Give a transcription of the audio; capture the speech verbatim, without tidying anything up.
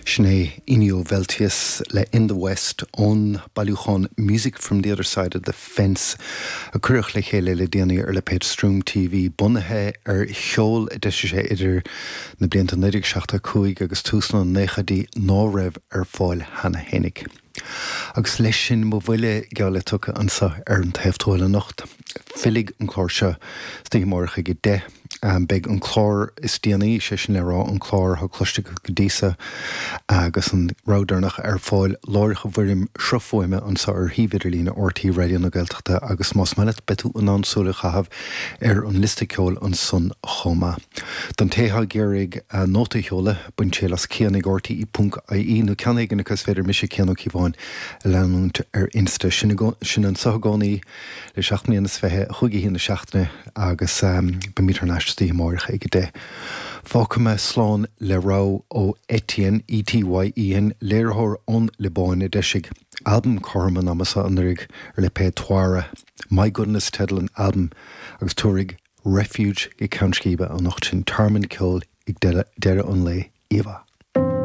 Sinead Inio Veltius le In the West on Balluchon Music from the Other Side of the Fence. A curach le chéile le déanaí ar le Pedstrom T V bunathe ar cheol deise sé idir na blianta neidig seachta cúig agus túsna néchadí ná raibh ar fáil hana hénig. Agus leis sin mo bhfuile geala tucha ansa ar an taobhtóil nacht. Filig an chlár se stíigh mórcha go de. Um, beg an chlár is déanaí sé sin le rá an chlár tha cloiste go dísa agus an rádarnach ar fáil láircha bhuirim srofóime an sa ar hívidir lína ortaí radio na Gaeltachta agus más melet betú an ansúla chahabh ar an liste ceol an sun choma. Don tétha gérig uh, nóta heola bun sé las céannig ortaí i punk a í nó ceannig an agus féidir mis sé ceanú cíháin leanúnt ar insta sin an sagánaí le seachnaí an sfethe chuigi hí na seachna agus um, bemítar náistí mórcha ag de. Fácama slán le rá ó Etienne E T Y E N léirthóir ón le báin deisig album Corman amasa anrig ar le pe tuara My Goodness Tedlin album agus tuarig Refuge i Counscíbe an nacht sin Tarman Kill ag deire an lé Eva.